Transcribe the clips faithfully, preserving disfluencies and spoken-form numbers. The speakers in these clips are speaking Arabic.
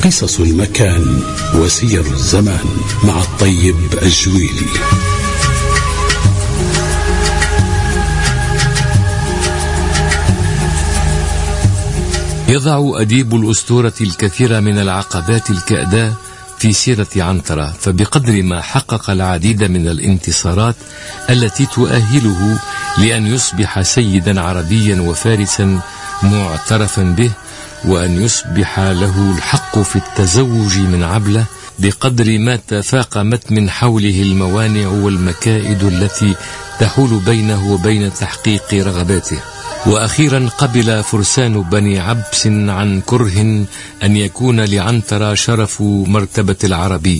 قصص المكان وسير الزمان مع الطيب الجويلي. يضع أديب الأسطورة الكثير من العقبات الكأداة في سيرة عنترة، فبقدر ما حقق العديد من الانتصارات التي تؤهله لأن يصبح سيدا عربيا وفارسا معترفا به، وأن يصبح له الحق في التزوج من عبلة، بقدر ما تفاقمت من حوله الموانع والمكائد التي تحول بينه وبين تحقيق رغباته. وأخيرا قبل فرسان بني عبس عن كره أن يكون لعنترة شرف مرتبة العربي،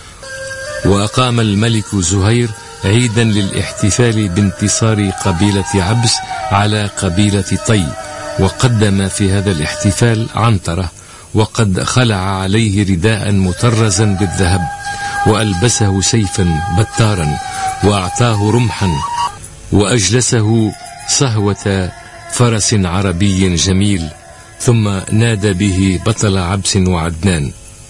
وأقام الملك زهير عيدا للاحتفال بانتصار قبيلة عبس على قبيلة طي، وقدم في هذا الاحتفال عنترة، وقد خلع عليه رداء مطرزا بالذهب، وألبسه سيفا بتارا، وأعطاه رمحا، وأجلسه صهوة فرس عربي جميل، ثم نادى به بطل عبس وعدنان.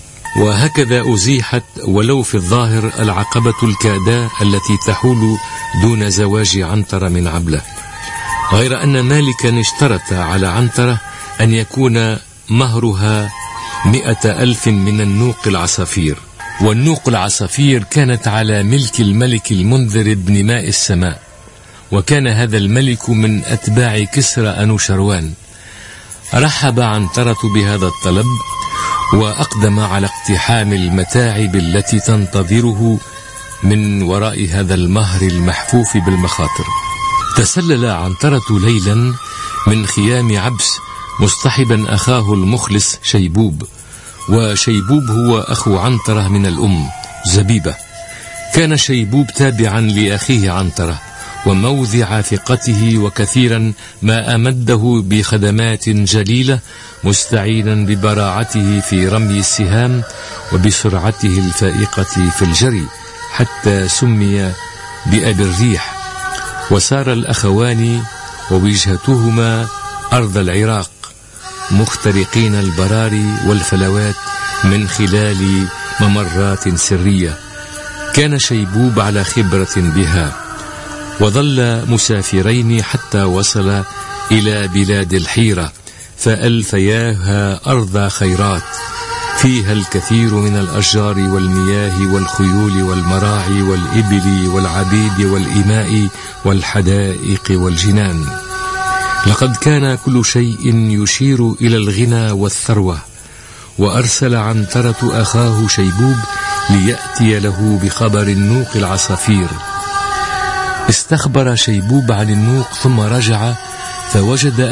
وهكذا أزيحت ولو في الظاهر العقبة الكأداء التي تحول دون زواج عنترة من عبلة، غير أن مالكا اشترط على عنترة أن يكون مهرها مئة ألف من النوق العصافير. والنوق العصافير كانت على ملك الملك المنذر بن ماء السماء، وكان هذا الملك من أتباع كسرى أنوشروان. رحب عنترة بهذا الطلب، وأقدم على اقتحام المتاعب التي تنتظره من وراء هذا المهر المحفوف بالمخاطر. تسلل عنترة ليلا من خيام عبس مصطحبا أخاه المخلص شيبوب، وشيبوب هو أخو عنترة من الأم زبيبة. كان شيبوب تابعا لأخيه عنترة وموضع ثقته، وكثيرا ما أمده بخدمات جليلة، مستعينا ببراعته في رمي السهام وبسرعته الفائقة في الجري، حتى سمي بأبي الريح. وسار الأخوان ووجهتهما أرض العراق، مخترقين البراري والفلوات من خلال ممرات سرية. كان شيبوب على خبرة بها، وظل مسافرين حتى وصل إلى بلاد الحيرة، فألفياها أرض خيرات، فيها الكثير من الأشجار والمياه والخيول والمراعي والإبل والعبيد والإماء والحدائق والجنان. لقد كان كل شيء يشير إلى الغنى والثروة. وأرسل عنترة أخاه شيبوب ليأتي له بخبر النوق العصافير. استخبر شيبوب عن النوق ثم رجع فوجد